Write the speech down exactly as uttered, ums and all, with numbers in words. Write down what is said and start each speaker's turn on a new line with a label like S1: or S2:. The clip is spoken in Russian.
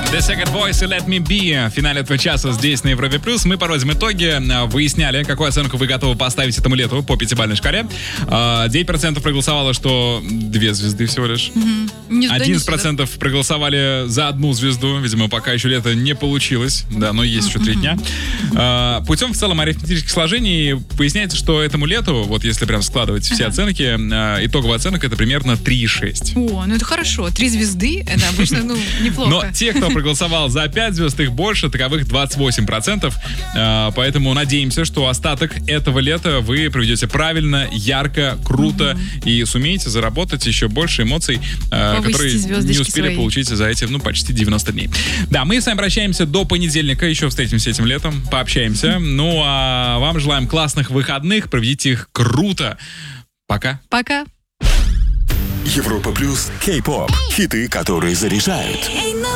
S1: The Second Voice и Let Me Be в финале этого часа здесь на Европе Плюс. Мы подводим итоги, выясняли, какую оценку вы готовы поставить этому лету по пятибалльной шкале. девять процентов проголосовало, что две звезды всего лишь.
S2: Mm-hmm.
S1: одиннадцать процентов проголосовали за одну звезду. Видимо, пока еще лето не получилось. Да, но есть еще три дня. Mm-hmm. Путем в целом арифметических сложений выясняется, что этому лету, вот если прям складывать все uh-huh. оценки, итоговая оценка это примерно три и шесть.
S2: О, ну это хорошо. Три звезды, это обычно, ну, неплохо.
S1: Но те, кто проголосовал за пять звезд, их больше, таковых двадцать восемь процентов. Поэтому надеемся, что остаток этого лета вы проведете правильно, ярко, круто mm-hmm. и сумеете заработать еще больше эмоций,
S2: повысите
S1: которые не успели
S2: свои.
S1: получить за эти, ну, почти девяносто дней. Да, мы с вами прощаемся до понедельника, еще встретимся этим летом, пообщаемся. Mm-hmm. Ну, а вам желаем классных выходных, проведите их круто. Пока.
S2: Пока.
S3: Европа Плюс, Кей-поп, хиты, которые заряжают.